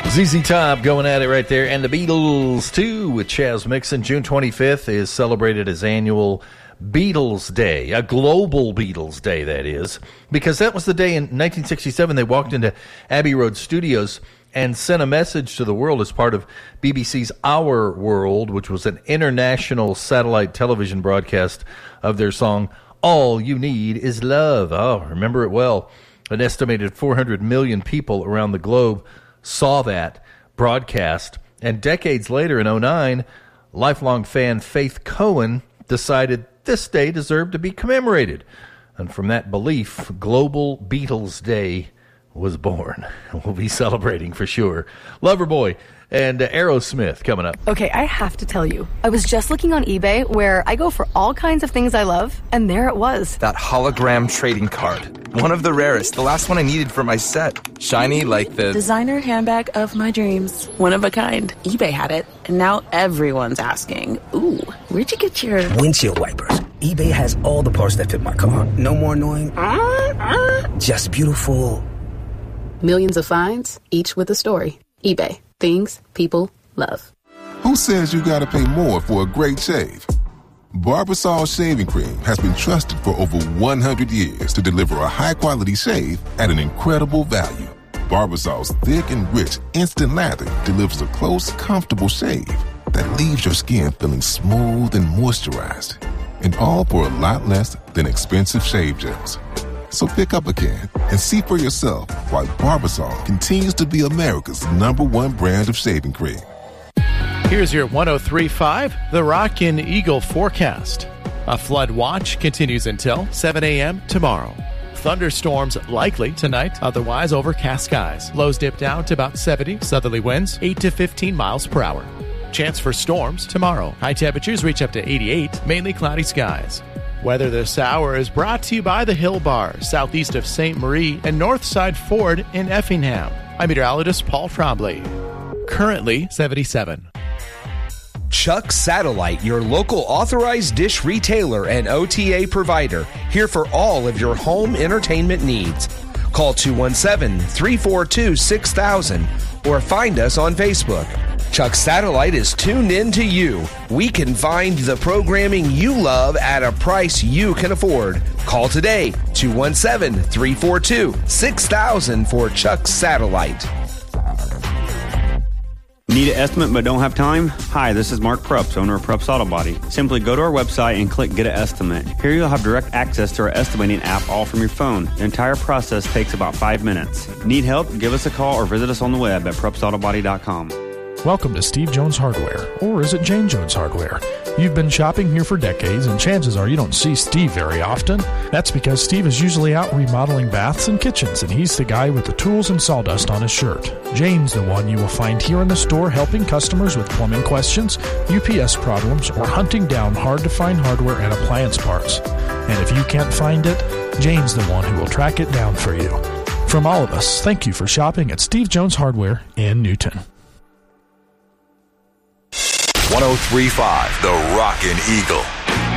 ZZ Top going at it right there. And the Beatles, too, with Chaz Mixon. June 25th is celebrated as annual Beatles Day, a global Beatles Day, that is, because that was the day in 1967 they walked into Abbey Road Studios and sent a message to the world as part of BBC's Our World, which was an international satellite television broadcast of their song, All You Need Is Love. Oh, remember it well. An estimated 400 million people around the globe saw that broadcast. And decades later, in 2009, lifelong fan Faith Cohen decided this day deserved to be commemorated. And from that belief, Global Beatles Day was born. We'll be celebrating for sure. Loverboy and Aerosmith coming up. Okay, I have to tell you, I was just looking on eBay where I go for all kinds of things I love, and there it was. That hologram trading card. One of the rarest. The last one I needed for my set. Shiny like the designer handbag of my dreams. One of a kind. eBay had it, and now everyone's asking, ooh, where'd you get your windshield wipers? eBay has all the parts that fit my car. No more annoying. Just beautiful. Millions of finds, each with a story. eBay. Things people love. Who says you gotta pay more for a great shave? Barbasol Shaving Cream has been trusted for over 100 years to deliver a high-quality shave at an incredible value. Barbasol's thick and rich instant lather delivers a close, comfortable shave that leaves your skin feeling smooth and moisturized. And all for a lot less than expensive shave gels. So pick up a can and see for yourself why Barbasol continues to be America's #1 brand of shaving cream. Here's your 103.5 The Rockin' Eagle forecast. A flood watch continues until 7 a.m. tomorrow. Thunderstorms likely tonight, otherwise overcast skies. Lows dip down to about 70, southerly winds 8 to 15 miles per hour. Chance for storms tomorrow. High temperatures reach up to 88, mainly cloudy skies. Weather this hour is brought to you by the Hill Bar, southeast of St. Marie and Northside Ford in Effingham. I'm meteorologist Paul Trombley. Currently 77. Chuck Satellite, your local authorized dish retailer and OTA provider, here for all of your home entertainment needs. Call 217-342-6000 or find us on Facebook. Chuck Satellite is tuned in to you. We can find the programming you love at a price you can afford. Call today, 217-342-6000 for Chuck Satellite. Need an estimate but don't have time? Hi, this is Mark Prups, owner of Prups Auto Body. Simply go to our website and click Get an Estimate. Here you'll have direct access to our estimating app all from your phone. The entire process takes about 5 minutes. Need help? Give us a call or visit us on the web at PrupsAutoBody.com. Welcome to Steve Jones Hardware, or is it Jane Jones Hardware? You've been shopping here for decades, and chances are you don't see Steve very often. That's because Steve is usually out remodeling baths and kitchens, and he's the guy with the tools and sawdust on his shirt. Jane's the one you will find here in the store helping customers with plumbing questions, UPS problems, or hunting down hard-to-find hardware and appliance parts. And if you can't find it, Jane's the one who will track it down for you. From all of us, thank you for shopping at Steve Jones Hardware in Newton. 103.5 The Rockin' Eagle.